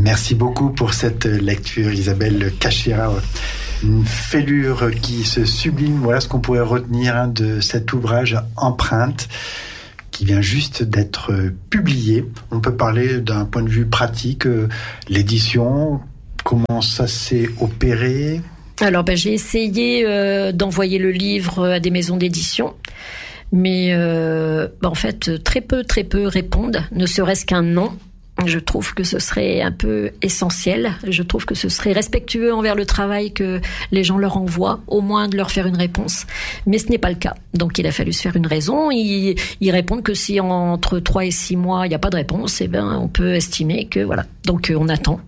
Merci beaucoup pour cette lecture, Isabelle Cachera. Une fêlure qui se sublime. Voilà ce qu'on pourrait retenir de cet ouvrage Empreinte, qui vient juste d'être publié. On peut parler d'un point de vue pratique, l'édition, comment ça s'est opéré? Alors j'ai essayé d'envoyer le livre à des maisons d'édition, mais en fait très peu répondent, ne serait-ce qu'un nom. Je trouve que ce serait un peu essentiel. Je trouve que ce serait respectueux envers le travail que les gens leur envoient, au moins de leur faire une réponse. Mais ce n'est pas le cas. Donc il a fallu se faire une raison. Ils répondent que si entre 3 et 6 mois, il n'y a pas de réponse, eh ben, on peut estimer que voilà. Donc on attend.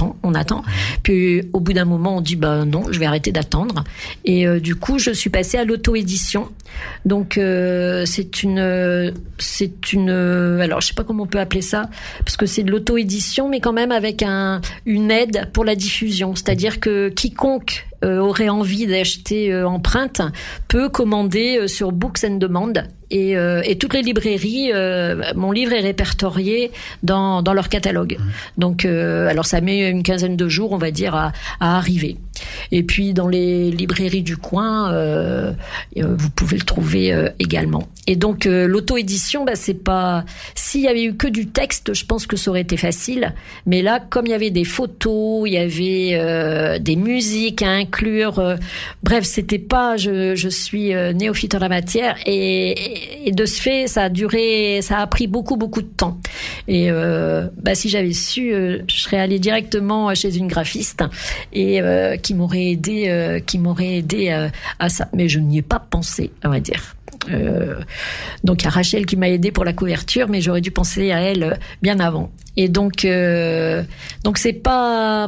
Puis au bout d'un moment, on dit non, je vais arrêter d'attendre. Et du coup, je suis passée à l'auto-édition. Donc c'est une alors je sais pas comment on peut appeler ça, parce que c'est de l'auto-édition, mais quand même avec une aide pour la diffusion. C'est-à-dire que quiconque aurait envie d'acheter Empreinte peut commander sur Books and Demand. Et toutes les librairies, mon livre est répertorié dans leur catalogue. Donc, alors ça met une quinzaine de jours, on va dire, à arriver. Et puis dans les librairies du coin, vous pouvez le trouver également. Et donc l'auto-édition, c'est pas. S'il y avait eu que du texte, je pense que ça aurait été facile. Mais là, comme il y avait des photos, il y avait des musiques à inclure. Bref, c'était pas. Je suis néophyte en la matière et de ce fait, ça a pris beaucoup de temps. Et si j'avais su, je serais allée directement chez une graphiste et qui m'aurait aidé à ça. Mais je n'y ai pas pensé, on va dire. Donc il y a Rachel qui m'a aidé pour la couverture, mais j'aurais dû penser à elle bien avant. Et donc c'est pas.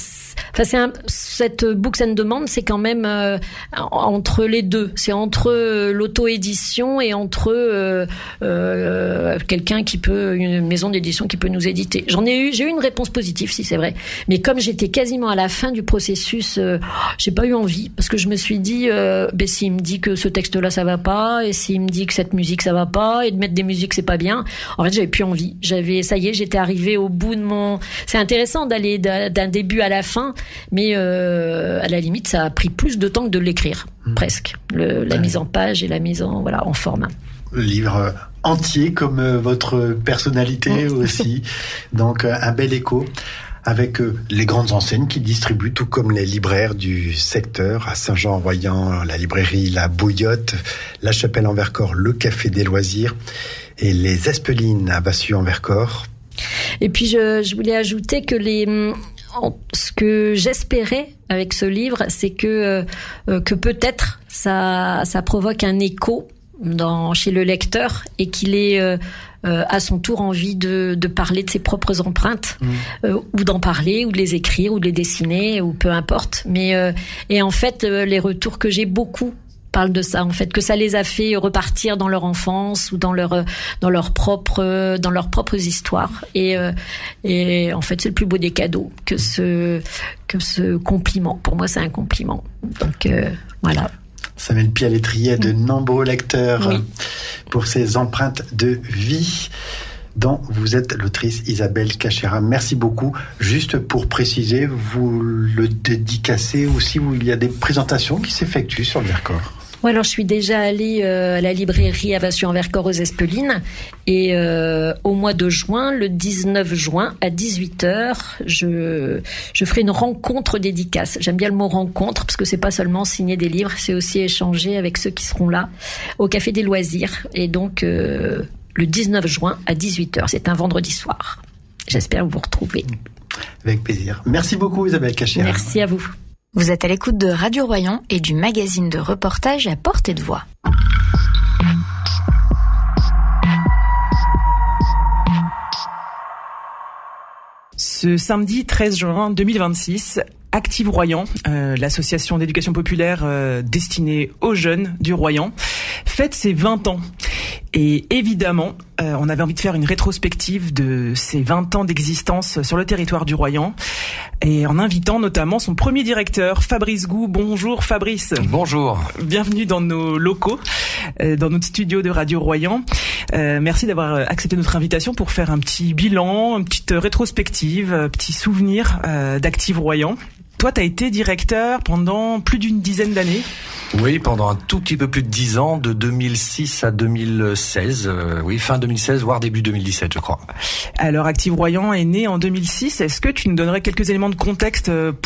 Cette Books and Demand, c'est quand même entre les deux. C'est entre l'auto-édition et entre quelqu'un une maison d'édition qui peut nous éditer. J'ai eu une réponse positive, si c'est vrai. Mais comme j'étais quasiment à la fin du processus, j'ai pas eu envie, parce que je me suis dit, s'il me dit que ce texte-là ça va pas, et s'il me dit que cette musique ça va pas, et de mettre des musiques c'est pas bien. En fait, j'avais plus envie. Ça y est, j'étais arrivée au bout de mon. C'est intéressant d'aller d'un début à la fin. Mais à la limite, ça a pris plus de temps que de l'écrire, presque. La mise en page et la mise en forme. Le livre entier, comme votre personnalité aussi. Donc, un bel écho avec les grandes enseignes qui distribuent, tout comme les libraires du secteur. À Saint-Jean-en-Royan, la librairie La Bouillotte, La Chapelle-en-Vercors, le Café des Loisirs et les Espelines à Bassu-en-Vercors. Et puis, je voulais ajouter que ce que j'espérais avec ce livre, c'est que peut-être ça provoque un écho chez le lecteur et qu'il ait à son tour envie de parler de ses propres empreintes, ou d'en parler, ou de les écrire, ou de les dessiner, ou peu importe. Et en fait, les retours que j'ai beaucoup parlent de ça, en fait, que ça les a fait repartir dans leur enfance ou dans leurs propres histoires. Et en fait, c'est le plus beau des cadeaux que ce compliment. Pour moi, c'est un compliment. Donc voilà. Ça met le pied à l'étrier de nombreux lecteurs pour ces empreintes de vie dont vous êtes l'autrice Isabelle Cachera. Merci beaucoup. Juste pour préciser, vous le dédicacez aussi, où il y a des présentations qui s'effectuent sur le Vercors. Ouais, alors je suis déjà allée à la librairie à Bassu-en-Vercors aux Espelines, et au mois de juin, le 19 juin à 18h, je ferai une rencontre dédicace. J'aime bien le mot rencontre parce que c'est pas seulement signer des livres, c'est aussi échanger avec ceux qui seront là au Café des Loisirs. Et donc le 19 juin à 18h, c'est un vendredi soir. J'espère vous retrouver. Avec plaisir. Merci beaucoup Isabelle Cachera. Merci à vous. Vous êtes à l'écoute de Radio Royan et du magazine de reportage à portée de voix. Ce samedi 13 juin 2026, Active Royan, l'association d'éducation populaire destinée aux jeunes du Royan, fête ses 20 ans. Et évidemment, on avait envie de faire une rétrospective de ces 20 ans d'existence sur le territoire du Royan, et en invitant notamment son premier directeur, Fabrice Gou. Bonjour Fabrice. Bonjour. Bienvenue dans nos locaux, dans notre studio de Radio Royan. Merci d'avoir accepté notre invitation pour faire un petit bilan, une petite rétrospective, un petit souvenir d'Active Royan. Toi, tu as été directeur pendant plus d'une dizaine d'années. Oui, pendant un tout petit peu plus de 10 ans, de 2006 à 2016. Fin 2016, voire début 2017, je crois. Alors, Active Royan est né en 2006. Est-ce que tu nous donnerais quelques éléments de contexte